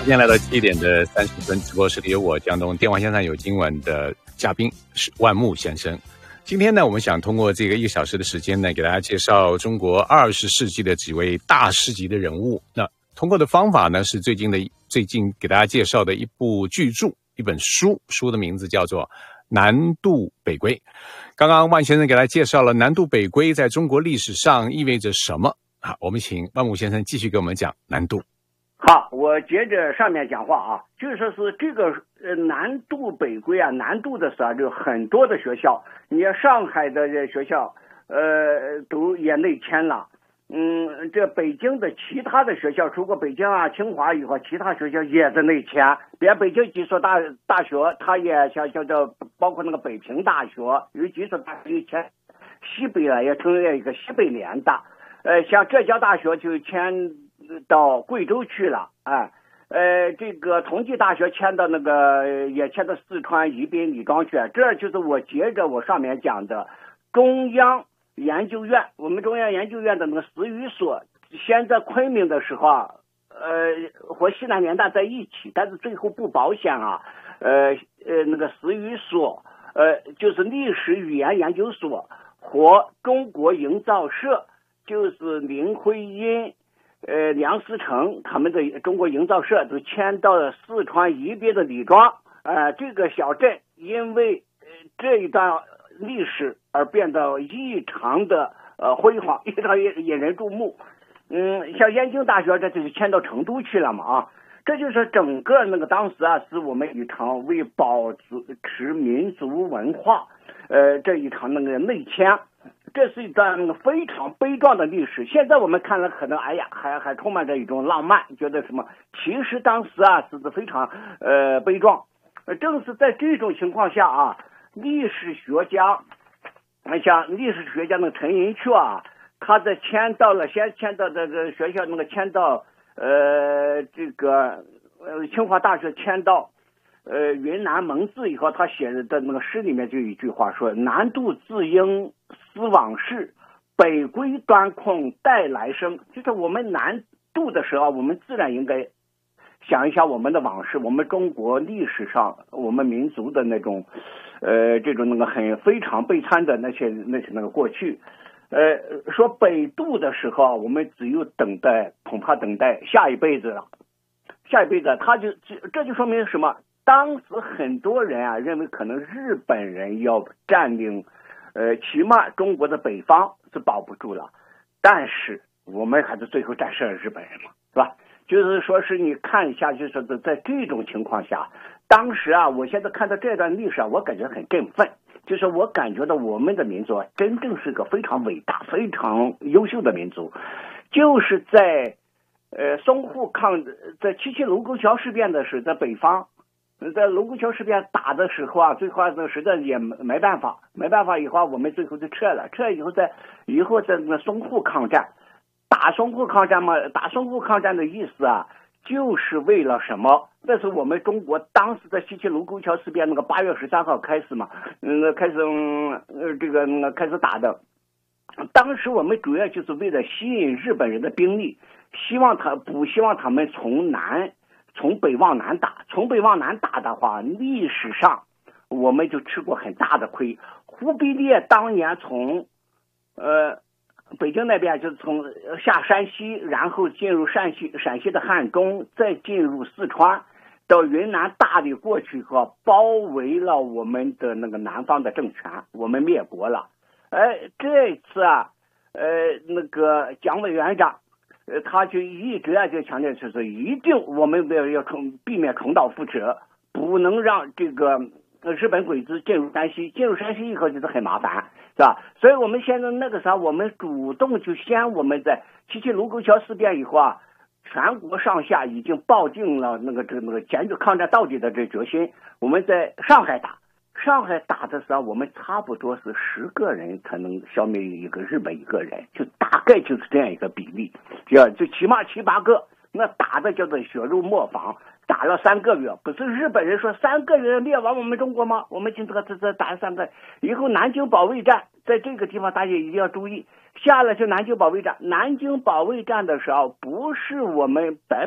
今天来到7点的30分，直播室里有我江东，电话线上有今晚的嘉宾是万木先生。今天呢，我们想通过这个1个小时的时间呢，给大家介绍中国20世纪的几位大师级的人物。那通过的方法呢，是最近给大家介绍的一部巨著，一本书的名字叫做《南渡北归》。刚刚万先生给大家介绍了南渡北归在中国历史上意味着什么。好，我们请万木先生继续给我们讲南渡。 好，我接着上面讲话啊，就说是这个南渡北归啊，南渡的时候就很多的学校，你看上海的学校都也内迁了，这北京的其他的学校，除过北京啊、清华以后，其他学校也在内迁。比如北京几所大学，它也像叫包括那个北平大学，有几所大学迁西北了，也成立一个西北联大。像浙江大学就迁到贵州去了，这个同济大学迁到也迁到四川宜宾李庄去。这就是我接着我上面讲的中央研究院，我们中央研究院的那个史语所，先在昆明的时候啊，和西南联大在一起，但是最后不保险啊，那个史语所，就是历史语言研究所和中国营造社，就是林徽因、梁思成他们的中国营造社都迁到了四川宜宾的李庄，这个小镇因为这一段历史而变得异常的辉煌，异常引人注目。像燕京大学这就是迁到成都去了嘛啊，这就是整个那个当时啊，是我们一场为保持民族文化这一场那个内迁。这是一段非常悲壮的历史，现在我们看了可能还充满着一种浪漫，觉得什么其实当时啊是非常悲壮。正是在这种情况下啊，历史学家像历史学家那个陈寅恪啊，他先迁到这个学校，迁到这个清华大学，迁到云南蒙自以后，他写的那个诗里面就有一句话说：南渡自应思往事，北归端空待来生。就是我们南渡的时候，我们自然应该想一下我们的往事，我们中国历史上我们民族的那种这种非常悲惨的那些过去。说北渡的时候，我们只有恐怕等待下一辈子了。这就说明什么？当时很多人啊认为可能日本人要占领起码中国的北方是保不住了，但是我们还是最后战胜了日本人嘛，是吧？就是说是你看一下，就是在这种情况下，当时啊，我现在看到这段历史啊，我感觉很振奋，就是我感觉到我们的民族啊，真正是个非常伟大、非常优秀的民族，就是在在七七卢沟桥事变的时候，在北方。在卢沟桥事变打的时候啊，最后实在也没办法以后我们最后就撤了以后在那个淞沪抗战，打淞沪抗战的意思啊，就是为了什么？那是我们中国当时在七七卢沟桥事变8月13号开始嘛，开始打的。当时我们主要就是为了吸引日本人的兵力，不希望他们从北往南打的话，历史上我们就吃过很大的亏。忽必烈当年从北京那边就是从下山西，然后进入陕西的汉中，再进入四川，到云南大理过去后，包围了我们的那个南方的政权，我们灭国了。这次啊，那个蒋委员长。他就一直就强调，就是一定我们要避免重蹈覆辙，不能让这个日本鬼子进入山西以后就是很麻烦，是吧？所以我们现在那个时候，我们主动我们在七七卢沟桥事变以后啊，全国上下已经抱定了坚决抗战到底的这决心。我们在上海打的时候，我们差不多是10个人才能消灭日本1个人，就大概就是这样一个比例，就起码7、8个，那打的叫做血肉磨坊，打了3个月。不是日本人说3个月灭亡我们中国吗？我们今这打了3个，以后南京保卫战在这个地方大家一定要注意，下来就南京保卫战的时候，不是我们